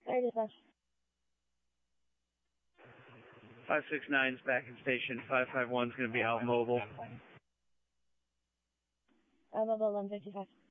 Fire dispatch. 569's back in station. 551's going to be out mobile. Mobile 155.